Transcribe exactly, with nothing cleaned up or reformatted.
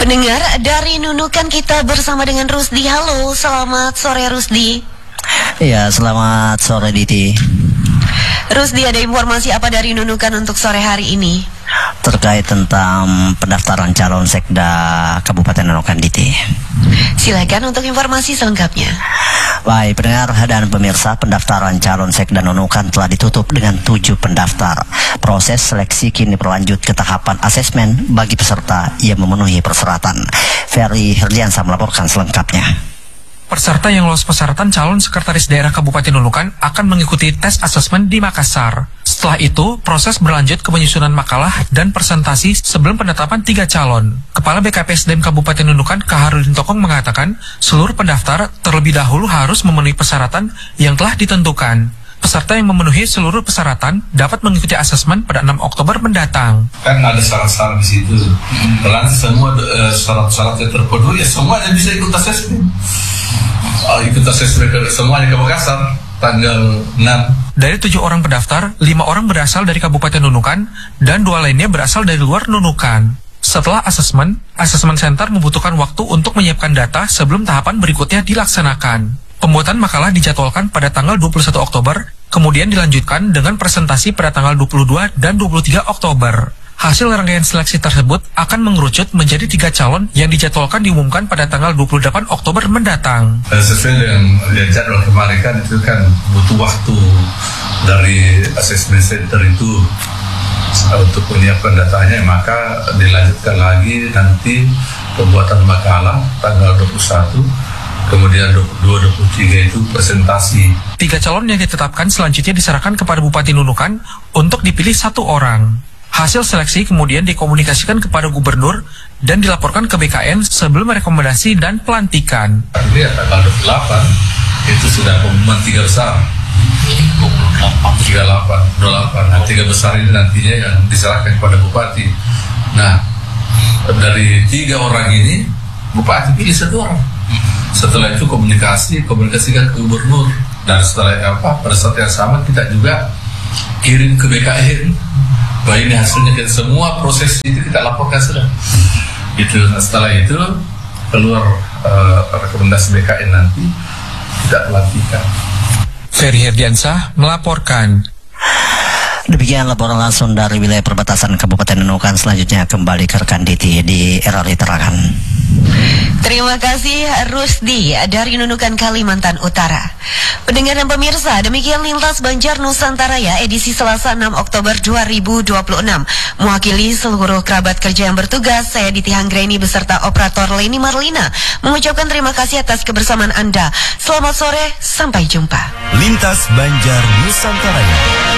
Pendengar dari Nunukan, kita bersama dengan Rusdi. Halo, selamat sore Rusdi. Iya, selamat sore Diti. Rusdi, ada informasi apa dari Nunukan untuk sore hari ini? Terkait tentang pendaftaran calon sekda Kabupaten Nunukan, Diti. Silakan untuk informasi selengkapnya. Baik, pendengar dan pemirsa, pendaftaran calon sekda Nunukan telah ditutup dengan tujuh pendaftar. Proses seleksi kini berlanjut ke tahapan asesmen bagi peserta yang memenuhi persyaratan. Ferry Herdiansa melaporkan selengkapnya. Peserta yang lolos persyaratan calon sekretaris daerah Kabupaten Nunukan akan mengikuti tes asesmen di Makassar. Setelah itu, proses berlanjut ke penyusunan makalah dan presentasi sebelum penetapan tiga calon. Kepala B K P S D M Kabupaten Nunukan, Kaharudin Tokong, mengatakan seluruh pendaftar terlebih dahulu harus memenuhi persyaratan yang telah ditentukan. Peserta yang memenuhi seluruh persyaratan dapat mengikuti asesmen pada enam Oktober mendatang. Kan ada syarat-syarat di situ. Kalau semua uh, syarat-syarat yang terpenuhi, ya semuanya bisa ikut asesmen. Uh, ikut asesmen semuanya ke Makassar tanggal enam. Dari tujuh orang pendaftar, lima orang berasal dari Kabupaten Nunukan dan dua lainnya berasal dari luar Nunukan. Setelah asesmen, asesmen center membutuhkan waktu untuk menyiapkan data sebelum tahapan berikutnya dilaksanakan. Pembuatan makalah dijadwalkan pada tanggal dua puluh satu Oktober, kemudian dilanjutkan dengan presentasi pada tanggal dua puluh dua dan dua puluh tiga Oktober. Hasil rangkaian seleksi tersebut akan mengerucut menjadi tiga calon yang dijadwalkan diumumkan pada tanggal dua puluh delapan Oktober mendatang. Sesuai dengan yang jadwal kemarin kan itu kan butuh waktu dari asesmen center itu untuk menyiapkan datanya, maka dilanjutkan lagi nanti pembuatan makalah tanggal dua puluh satu. Kemudian dua puluh dua dua puluh tiga itu presentasi. Tiga calon yang ditetapkan selanjutnya diserahkan kepada Bupati Nunukan untuk dipilih satu orang. Hasil seleksi kemudian dikomunikasikan kepada Gubernur dan dilaporkan ke B K N sebelum rekomendasi dan pelantikan. Lihat tanggal dua puluh delapan itu sudah pengumuman tiga besar. dua puluh delapan, tiga puluh delapan, dua puluh delapan. Nah, tiga besar ini nantinya yang diserahkan kepada Bupati. Nah, dari tiga orang ini Bupati pilih satu orang. Setelah itu komunikasi, komunikasikan ke Gubernur. Dan setelah apa, pada saat yang sama kita juga kirim ke B K N. Bahwa ini hasilnya, kita semua proses itu kita laporkan sudah. Itu setelah itu keluar uh, rekomendasi B K N nanti tidak pelantikan. Ferry Herdiansa melaporkan. Demikian laporan langsung dari wilayah perbatasan Kabupaten Nunukan. Selanjutnya kembali ke rekan Diti di R R I Tarakan. Terima kasih Rusdi dari Nunukan, Kalimantan Utara. Pendengar dan pemirsa, demikian Lintas Banjar Nusantara ya, edisi Selasa enam Oktober dua ribu dua puluh enam. Mewakili seluruh kerabat kerja yang bertugas, saya Diti Hanggreni beserta operator Leni Marlina mengucapkan terima kasih atas kebersamaan Anda. Selamat sore, sampai jumpa. Lintas Banjar Nusantara.